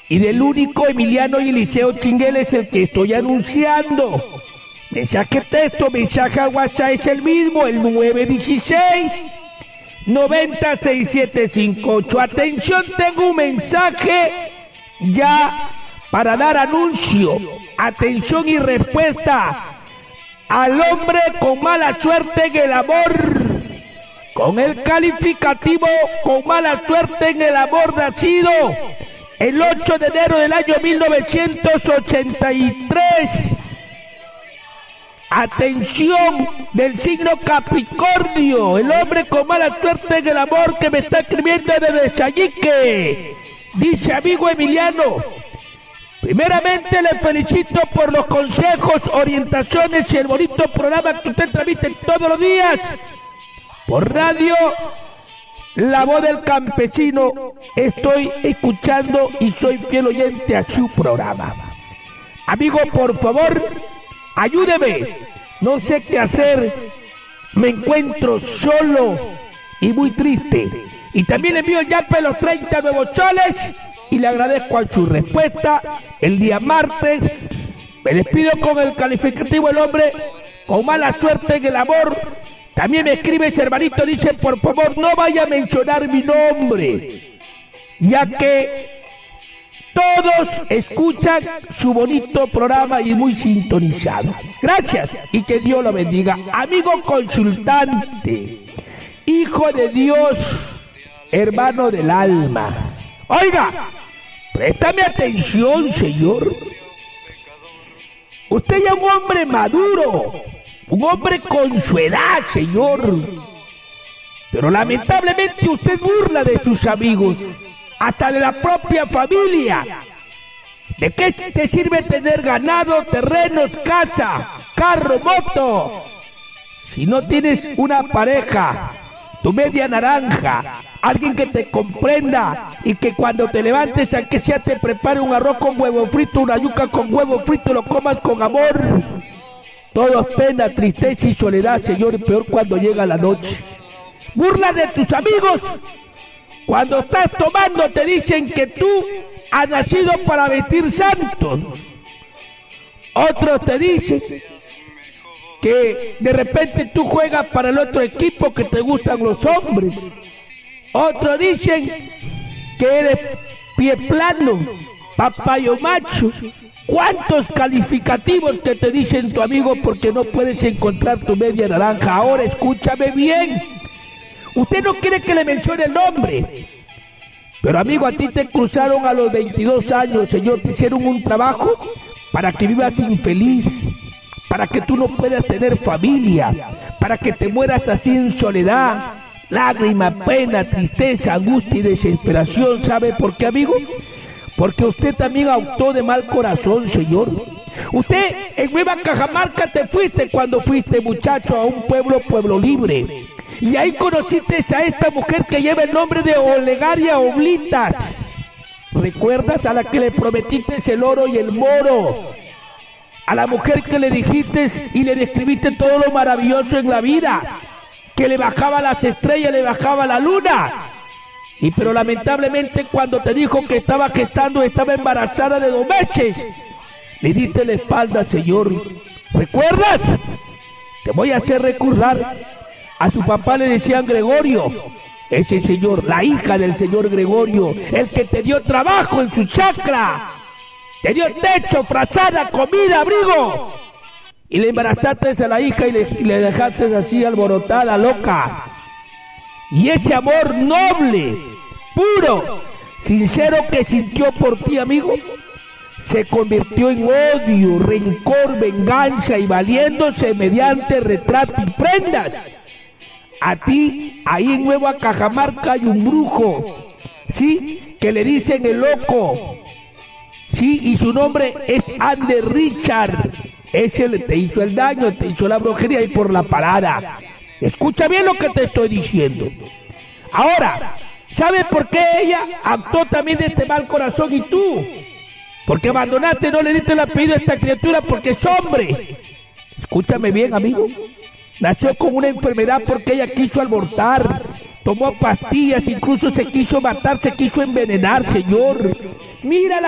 y del único Emiliano y Eliseo Chinguel es el que estoy anunciando. Mensaje texto, mensaje al WhatsApp es el mismo, el 916 906758. Atención, tengo un mensaje ya para dar anuncio. Atención y respuesta al hombre con mala suerte en el amor. Con el calificativo con mala suerte en el amor nacido el 8 de enero del año 1983. Atención, del signo Capricornio, el hombre con mala suerte en el amor que me está escribiendo desde Sayique. Dice: amigo Emiliano, primeramente le felicito por los consejos, orientaciones y el bonito programa que usted transmite todos los días por radio La Voz del Campesino. Estoy escuchando y soy fiel oyente a su programa. Amigo, por favor, ayúdeme, no sé qué hacer, me encuentro solo y muy triste. Y también le envío ya los 30 nuevos soles y le agradezco a su respuesta el día martes. Me despido con el calificativo el hombre con mala suerte en el amor. También me escribe ese hermanito, dice: por favor no vaya a mencionar mi nombre, ya que todos escuchan su bonito programa y muy sintonizado. Gracias y que Dios lo bendiga. Amigo consultante, hijo de Dios, hermano del alma. Oiga, préstame atención, señor. Usted ya es un hombre maduro, un hombre con su edad, señor. Pero lamentablemente usted burla de sus amigos, hasta de la propia familia. ¿De qué te sirve tener ganado, terrenos, casa, carro, moto, si no tienes una pareja, tu media naranja, alguien que te comprenda y que cuando te levantes, aunque sea, te prepare un arroz con huevo frito, una yuca con huevo frito y lo comas con amor? Todo es pena, tristeza y soledad, señor, y peor cuando llega la noche. Burla de tus amigos. Cuando estás tomando te dicen que tú has nacido para vestir santos. Otros te dicen que de repente tú juegas para el otro equipo, que te gustan los hombres. Otros dicen que eres pie plano, papayo macho. ¿Cuántos calificativos que te dicen tu amigo porque no puedes encontrar tu media naranja? Ahora escúchame bien. Usted no quiere que le mencione el nombre, pero amigo, a ti te cruzaron a los 22 años, señor, te hicieron un trabajo para que vivas infeliz, para que tú no puedas tener familia, para que te mueras así en soledad, lágrima, pena, tristeza, angustia y desesperación. ¿Sabe por qué, amigo? Porque usted también optó de mal corazón, señor. Usted en Nueva Cajamarca te fuiste cuando fuiste muchacho a un pueblo libre. Y ahí conociste a esta mujer que lleva el nombre de Olegaria Oblitas. ¿Recuerdas? A la que le prometiste el oro y el moro. A la mujer que le dijiste y le describiste todo lo maravilloso en la vida. Que le bajaba las estrellas, le bajaba la luna. Y pero lamentablemente cuando te dijo que estaba gestando, estaba embarazada de 2 meses, le diste la espalda, señor. ¿Recuerdas? Te voy a hacer recordar. A su papá le decían Gregorio, ese señor, la hija del señor Gregorio, el que te dio trabajo en su chacra, te dio techo, frazada, comida, abrigo, y le embarazaste a la hija y le dejaste así alborotada, loca. Y ese amor noble, puro, sincero que sintió por ti, amigo, se convirtió en odio, rencor, venganza y valiéndose mediante retrato y prendas. A ti, ahí en Nueva Cajamarca hay un brujo, ¿sí? Que le dicen el loco, ¿sí? Y su nombre es Ander Richard. Ese te hizo el daño, te hizo la brujería y por la parada. Escucha bien lo que te estoy diciendo. Ahora, ¿sabes por qué ella actuó también de este mal corazón y tú? Porque abandonaste, no le diste el apellido a esta criatura porque es hombre. Escúchame bien, amigo. Nació con una enfermedad porque ella quiso abortar, tomó pastillas, incluso se quiso matar, se quiso envenenar, señor. Mira